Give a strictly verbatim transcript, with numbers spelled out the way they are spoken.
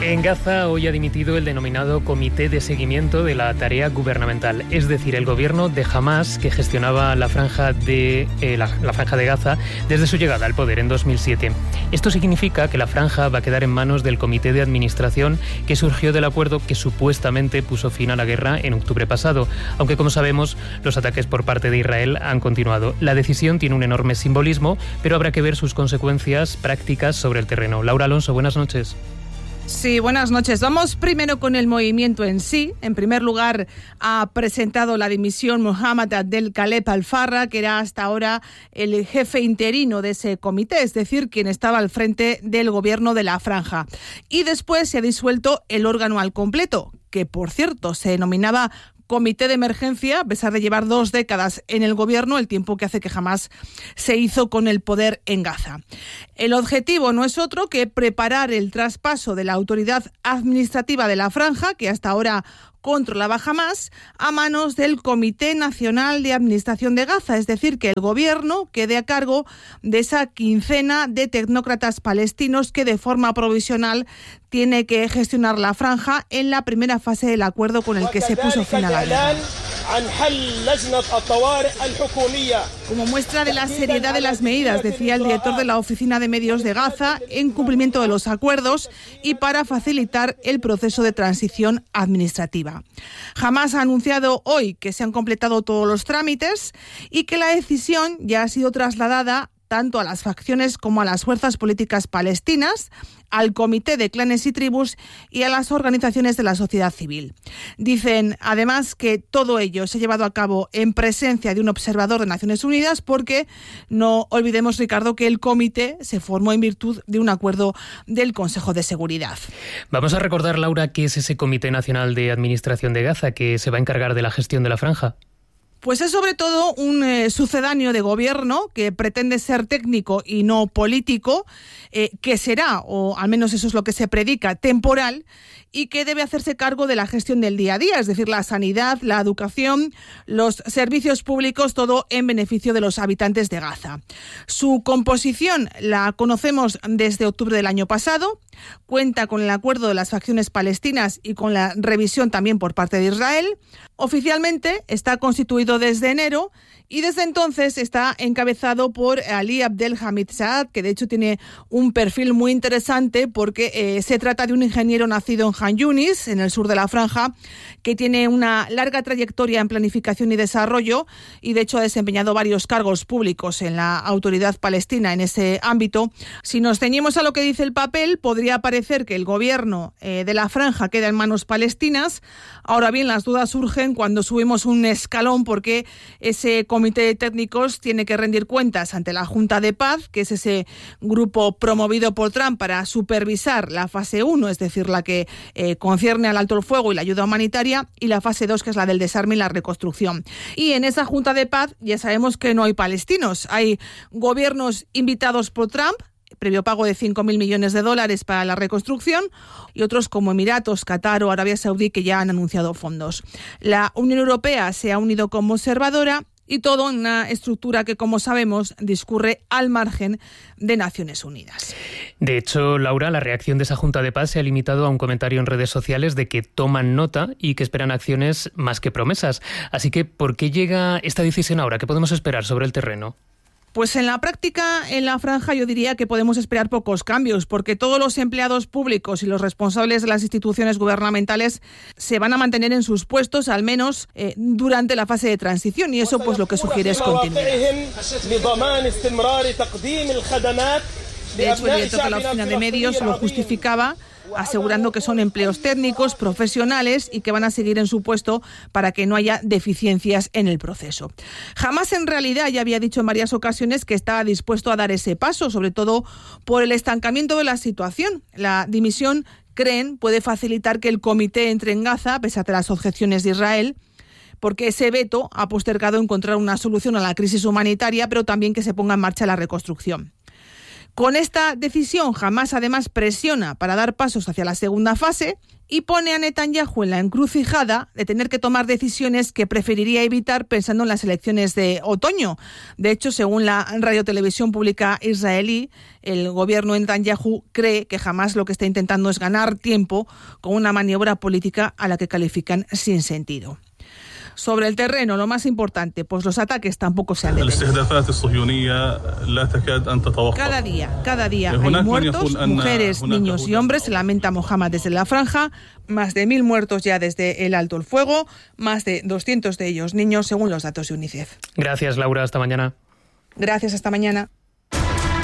En Gaza hoy ha dimitido el denominado Comité de Seguimiento de la Tarea Gubernamental, es decir, el gobierno de Hamás, que gestionaba la franja de, eh, la, la franja de Gaza desde su llegada al poder en dos mil siete. Esto significa que la franja va a quedar en manos del Comité de Administración, que surgió del acuerdo que supuestamente puso fin a la guerra en octubre pasado, aunque, como sabemos, los ataques por parte de Israel han continuado. La decisión tiene un enorme simbolismo, pero habrá que ver sus consecuencias prácticas sobre el terreno. Laura Alonso, buenas noches. Sí, buenas noches. Vamos primero con el movimiento en sí. En primer lugar, ha presentado la dimisión Mohammad Abdel Khaleb Al-Farra, que era hasta ahora el jefe interino de ese comité, es decir, quien estaba al frente del gobierno de la franja. Y después se ha disuelto el órgano al completo, que por cierto se denominaba Comité de Emergencia, a pesar de llevar dos décadas en el gobierno, el tiempo que hace que jamás se hizo con el poder en Gaza. El objetivo no es otro que preparar el traspaso de la autoridad administrativa de la franja, que hasta ahora controlaba Hamás, a manos del Comité Nacional de Administración de Gaza, es decir, que el gobierno quede a cargo de esa quincena de tecnócratas palestinos que de forma provisional tiene que gestionar la franja en la primera fase del acuerdo con el que se puso fin a la guerra. Como muestra de la seriedad de las medidas, decía el director de la Oficina de Medios de Gaza, en cumplimiento de los acuerdos y para facilitar el proceso de transición administrativa. Hamás ha anunciado hoy que se han completado todos los trámites y que la decisión ya ha sido trasladada tanto a las facciones como a las fuerzas políticas palestinas, al Comité de Clanes y Tribus y a las organizaciones de la sociedad civil. Dicen, además, que todo ello se ha llevado a cabo en presencia de un observador de Naciones Unidas, porque no olvidemos, Ricardo, que el comité se formó en virtud de un acuerdo del Consejo de Seguridad. Vamos a recordar, Laura, qué es ese Comité Nacional de Administración de Gaza que se va a encargar de la gestión de la franja. Pues es sobre todo un eh, sucedáneo de gobierno que pretende ser técnico y no político, eh, que será, o al menos eso es lo que se predica, temporal, y que debe hacerse cargo de la gestión del día a día, es decir, la sanidad, la educación, los servicios públicos, todo en beneficio de los habitantes de Gaza. Su composición la conocemos desde octubre del año pasado, cuenta con el acuerdo de las facciones palestinas y con la revisión también por parte de Israel. Oficialmente está constituido desde enero y desde entonces está encabezado por Ali Abdel Hamid Saad, que de hecho tiene un perfil muy interesante porque eh, se trata de un ingeniero nacido en Han Yunis, en el sur de la franja, que tiene una larga trayectoria en planificación y desarrollo y de hecho ha desempeñado varios cargos públicos en la autoridad palestina en ese ámbito. Si nos ceñimos a lo que dice el papel, podría parecer que el gobierno eh, de la franja queda en manos palestinas. Ahora bien, las dudas surgen cuando subimos un escalón porque ese comité de técnicos tiene que rendir cuentas ante la Junta de Paz, que es ese grupo promovido por Trump para supervisar la fase uno, es decir, la que eh, concierne al alto el fuego y la ayuda humanitaria, y la fase dos, que es la del desarme y la reconstrucción. Y en esa Junta de Paz ya sabemos que no hay palestinos, hay gobiernos invitados por Trump, previo pago de cinco mil millones de dólares para la reconstrucción, y otros como Emiratos, Qatar o Arabia Saudí, que ya han anunciado fondos. La Unión Europea se ha unido como observadora y todo en una estructura que, como sabemos, discurre al margen de Naciones Unidas. De hecho, Laura, la reacción de esa Junta de Paz se ha limitado a un comentario en redes sociales de que toman nota y que esperan acciones más que promesas. Así que, ¿por qué llega esta decisión ahora? ¿Qué podemos esperar sobre el terreno? Pues en la práctica, en la franja, yo diría que podemos esperar pocos cambios, porque todos los empleados públicos y los responsables de las instituciones gubernamentales se van a mantener en sus puestos, al menos eh, durante la fase de transición, y eso pues lo que sugiere es continuidad. De hecho, el director de la Oficina de Medios lo justificaba asegurando que son empleos técnicos, profesionales y que van a seguir en su puesto para que no haya deficiencias en el proceso. Hamás en realidad ya había dicho en varias ocasiones que estaba dispuesto a dar ese paso, sobre todo por el estancamiento de la situación. La dimisión, creen, puede facilitar que el comité entre en Gaza, a pesar de las objeciones de Israel, porque ese veto ha postergado encontrar una solución a la crisis humanitaria, pero también que se ponga en marcha la reconstrucción. Con esta decisión, Hamás además presiona para dar pasos hacia la segunda fase y pone a Netanyahu en la encrucijada de tener que tomar decisiones que preferiría evitar pensando en las elecciones de otoño. De hecho, según la radiotelevisión pública israelí, el gobierno de Netanyahu cree que Hamás lo que está intentando es ganar tiempo con una maniobra política a la que califican sin sentido. Sobre el terreno, lo más importante, pues los ataques tampoco se han detenido. Cada día, cada día hay muertos, mujeres, niños y hombres, se lamenta Mohammed desde la franja, más de mil muertos ya desde el alto el fuego, más de doscientos de ellos niños, según los datos de UNICEF. Gracias, Laura, hasta mañana. Gracias, hasta mañana.